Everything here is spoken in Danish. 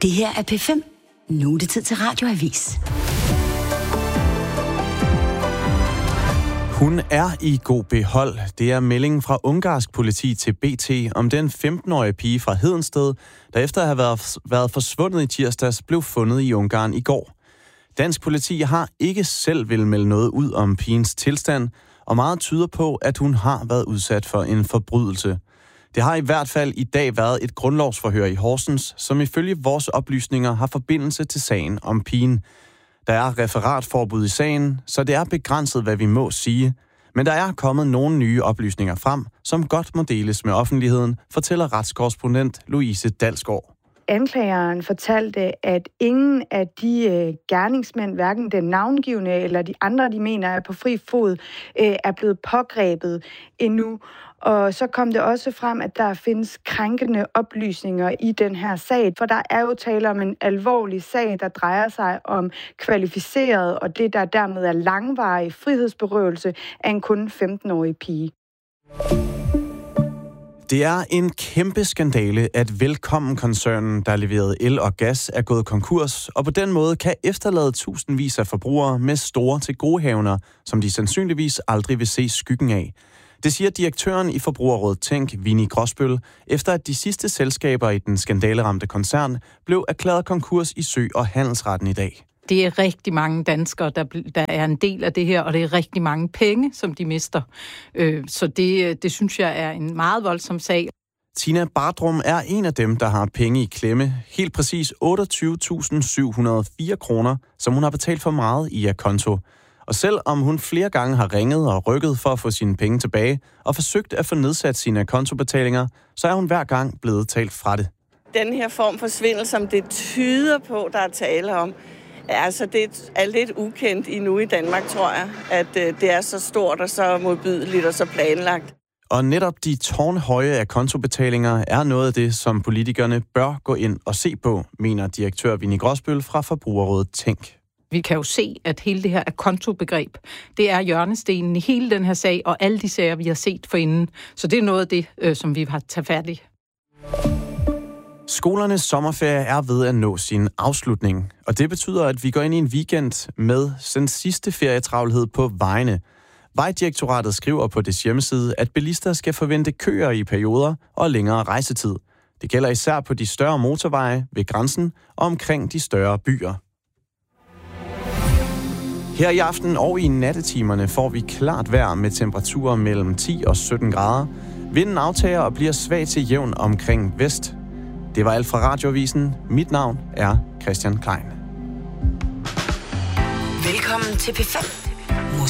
Det her er P5. Nu er det tid til Radioavis. Hun er i god behold. Det er meldingen fra ungarsk politi til BT om den 15-årige pige fra Hedensted, der efter at have været forsvundet i tirsdags, blev fundet i Ungarn i går. Dansk politi har ikke selv vil melde noget ud om pigens tilstand, og meget tyder på, at hun har været udsat for en forbrydelse. Det har i hvert fald i dag været et grundlovsforhør i Horsens, som ifølge vores oplysninger har forbindelse til sagen om pigen. Der er referatforbud i sagen, så det er begrænset, hvad vi må sige. Men der er kommet nogle nye oplysninger frem, som godt må deles med offentligheden, fortæller retskorrespondent Louise Dalsgaard. Anklageren fortalte, at ingen af de gerningsmænd, hverken den navngivne eller de andre, de mener er på fri fod, er blevet pågrebet endnu. Og så kom det også frem, at der findes krænkende oplysninger i den her sag. For der er jo tale om en alvorlig sag, der drejer sig om kvalificeret, og det der dermed er langvarig frihedsberøvelse af en kun 15-årig pige. Det er en kæmpe skandale, at Velkommen-koncernen, der leverede el og gas, er gået konkurs, og på den måde kan efterlade tusindvis af forbrugere med store tilgodehavender, som de sandsynligvis aldrig vil se skyggen af. Det siger direktøren i Forbrugerrådet Tænk, Vinnie Gråsbøl, efter at de sidste selskaber i den skandaleramte koncern blev erklæret konkurs i Sø- og Handelsretten i dag. Det er rigtig mange danskere, der er en del af det her, og det er rigtig mange penge, som de mister. Så det synes jeg er en meget voldsom sag. Tina Bardrum er en af dem, der har penge i klemme. Helt præcis 28.704 kroner, som hun har betalt for meget i a-konto. Og selvom hun flere gange har ringet og rykket for at få sine penge tilbage, og forsøgt at få nedsat sine a-kontobetalinger, så er hun hver gang blevet talt fra det. Den her form for svindel, som det tyder på, der er tale om, altså det er lidt ukendt endnu i Danmark, tror jeg, at det er så stort og så modbydeligt og så planlagt. Og netop de tårnhøje a-kontobetalinger er noget af det, som politikerne bør gå ind og se på, mener direktør Vinnie Gråsbøl fra Forbrugerrådet Tænk. Vi kan jo se, at hele det her a-kontobegreb, det er hjørnestenen i hele den her sag, og alle de sager, vi har set forinden. Så det er noget af det, som vi har taget fat i. Skolernes sommerferie er ved at nå sin afslutning, og det betyder, at vi går ind i en weekend med den sidste ferietravlhed på vejene. Vejdirektoratet skriver på dets hjemmeside, at bilister skal forvente køer i perioder og længere rejsetid. Det gælder især på de større motorveje ved grænsen og omkring de større byer. Her i aften og i nattetimerne får vi klart vejr med temperaturer mellem 10 og 17 grader. Vinden aftager og bliver svag til jævn omkring vest. Det var alt fra Radioavisen. Mit navn er Christian Klein. Velkommen til P5.